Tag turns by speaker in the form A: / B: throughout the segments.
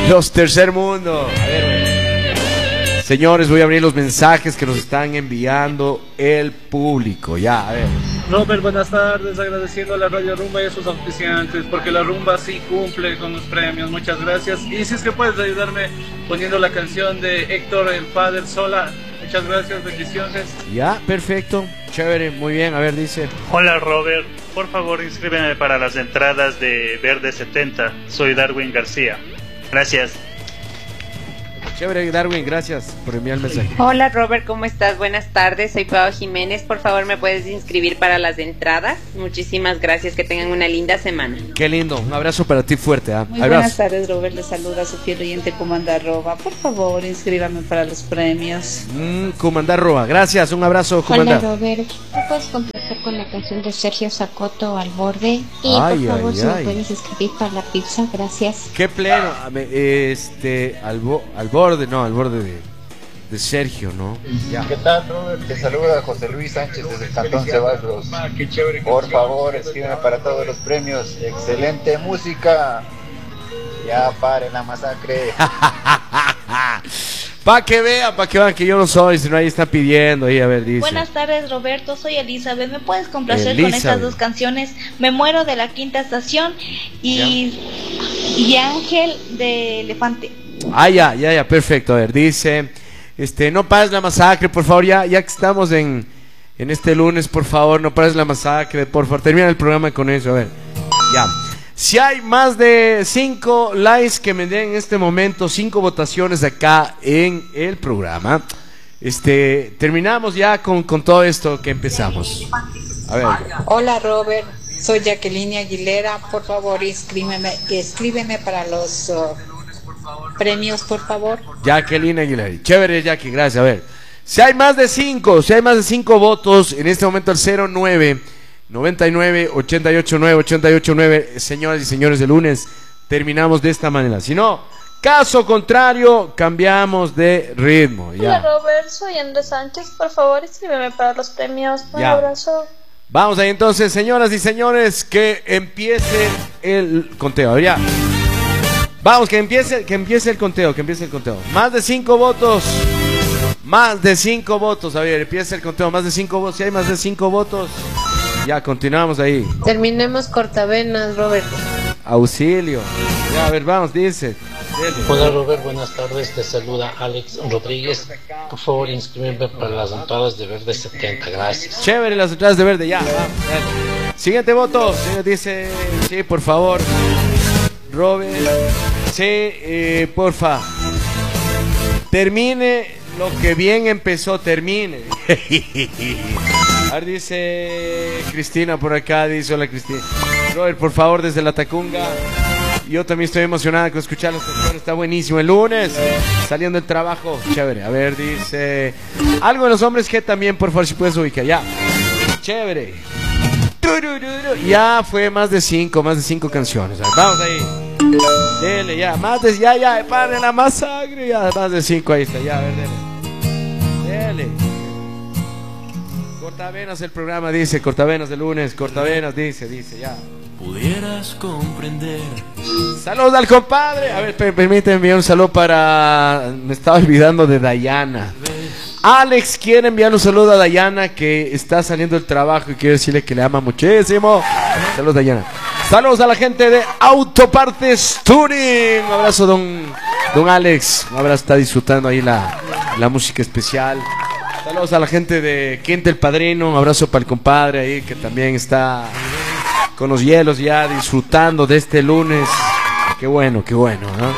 A: Los tercer mundo. A ver, señores, voy a abrir los mensajes que nos están enviando el público. Ya, a ver.
B: Robert, buenas tardes, agradeciendo a la Radio Rumba y a sus auspiciantes, porque la Rumba sí cumple con los premios, muchas gracias. Y si es que puedes ayudarme poniendo la canción de Héctor el Padre Sola, muchas gracias, bendiciones.
A: Ya, perfecto, chévere, muy bien, a ver, dice.
C: Hola Robert, por favor inscríbeme para las entradas de Verde 70, soy Darwin García. Gracias.
A: Chévere, Darwin, gracias por enviar el mensaje.
D: Hola Robert, ¿cómo estás? Buenas tardes, soy Pau Jiménez. Por favor, ¿me puedes inscribir para las entradas? Muchísimas gracias, que tengan una linda semana.
A: Qué lindo, un abrazo para ti fuerte.
E: Muy buenas tardes, Robert, le saluda a su fiel oyente Comandar Roba. Por favor, inscríbame para los premios.
A: Comandar Roba, gracias, un abrazo, Comandar.
F: Hola Robert, ¿me puedes complacer con la canción de Sergio Zacoto, Al Borde? Y
A: Ay,
F: por favor,
A: ay,
F: si me
A: ay.
F: puedes inscribir para la pizza, gracias.
A: Qué pleno, al borde de Sergio, ¿no? Ya.
G: ¿Qué tal, Robert? Te saluda José Luis Sánchez desde el Cantón Ceballos. Por favor, escríbeme para todos los premios. Excelente música. Ya paren la masacre.
A: Pa' que vean que yo no soy, si no ahí está pidiendo, ahí a ver, dice.
H: Buenas tardes, Roberto, soy Elizabeth. ¿Me puedes complacer con estas dos canciones? Me muero de la Quinta Estación y Ángel de Elefante.
A: Ah, ya, perfecto. A ver, dice, no pares la masacre, por favor, ya que estamos en este lunes, por favor, no pares la masacre, por favor, termina el programa con eso, a ver, ya. Si hay más de 5 likes que me den en este momento, 5 votaciones acá en el programa, terminamos ya con todo esto que empezamos. A ver.
E: Hola Robert, soy Jacqueline Aguilera. Por favor, escríbeme para los premios, por favor.
A: Jacqueline Aguilera, chévere, Jackie, gracias. A ver, si hay más de 5 votos, en este momento al 09 99 889 889, señoras y señores, de lunes terminamos de esta manera. Si no, caso contrario, cambiamos de ritmo. Ya.
H: Hola Robert, soy Andrés Sánchez. Por favor, escríbeme para los premios. Un abrazo.
A: Vamos ahí entonces, señoras y señores, que empiece el conteo. Ya. Vamos, que empiece el conteo, Más de 5 votos. A ver, empieza el conteo. Más de 5 votos. Si hay más de 5 votos, ya continuamos ahí.
I: Terminemos cortavenas, Robert.
A: Auxilio. Ya, a ver, vamos, dice.
J: Hola Robert, buenas tardes, te saluda Alex Rodríguez. Por favor, inscríbeme para las entradas de Verde 70, gracias.
A: Chévere, las entradas de Verde, ya. Vamos. Siguiente voto, dice, sí, por favor. Robert, sí, porfa. Termine lo que bien empezó, termine. A ver, dice Cristina por acá, dice, hola Cristina. Robert, por favor, desde la Tacunga. Yo también estoy emocionada con escuchar los canciones, está buenísimo. El lunes, saliendo del trabajo, chévere. A ver, dice, algo de los hombres que también, por favor, si puedes ubicar, ya. Chévere. Ya fue más de 5 canciones. A ver, vamos ahí. Dele, ya, ya, paren la masacre, ya, más de 5, ahí está, ya, a ver, dele. Cortavenas el programa, dice, cortavenas de lunes, cortavenas, dice, ya.
K: Pudieras comprender.
A: Saludos al compadre. A ver, permíteme enviar un saludo para... Me estaba olvidando de Dayana. Alex quiere enviar un saludo a Dayana, que está saliendo del trabajo y quiero decirle que le ama muchísimo. Saludos, Dayana. Saludos a la gente de Autopartes Tuning. Un abrazo, don Alex. Un abrazo, está disfrutando ahí la música especial. Saludos a la gente de Quinta el Padrino. Un abrazo para el compadre ahí, que también está con los hielos ya disfrutando de este lunes. Qué bueno, ¿no?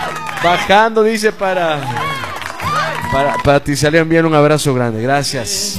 A: Bajando, dice, para ti, salió enviar un abrazo grande. Gracias.